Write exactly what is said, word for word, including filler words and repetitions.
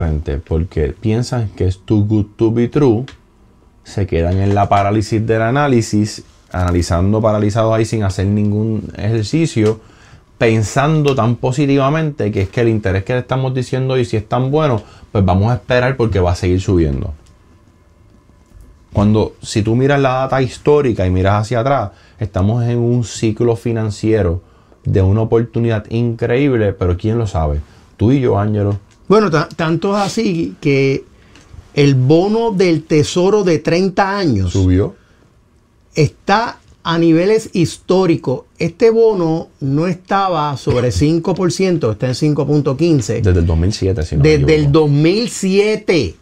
Porque piensan que es too good to be true, se quedan en la parálisis del análisis, analizando paralizados ahí sin hacer ningún ejercicio, pensando tan positivamente que es que el interés que le estamos diciendo hoy, si es tan bueno, pues vamos a esperar porque va a seguir subiendo. Cuando, si tú miras la data histórica y miras hacia atrás, estamos en un ciclo financiero de una oportunidad increíble, pero ¿quién lo sabe? Tú y yo, Ángelo. Bueno, tanto es así que el bono del tesoro de treinta años subió. Está a niveles históricos. Este bono no estaba sobre cinco por ciento, está en cinco punto quince. Desde el dos mil siete, si no Desde el dos mil siete.